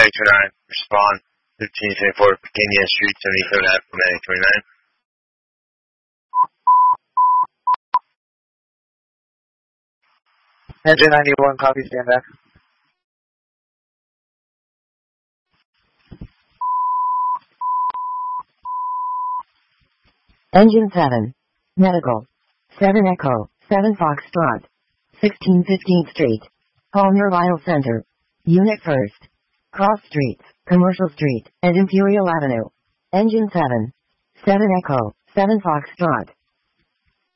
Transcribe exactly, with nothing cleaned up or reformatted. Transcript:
Atlantic twenty-nine, respond. fifteen twenty-four, Virginia Street, seventy-seven Ave, Atlantic twenty-nine. Engine ninety-one, copy, stand back. Engine seven. Medical. seven Echo, seven Foxtrot. sixteen fifteenth Street. Palmer Vital Center. Unit first. Cross Streets, Commercial Street, and Imperial Avenue. Engine seven. seven Echo, seven Foxtrot.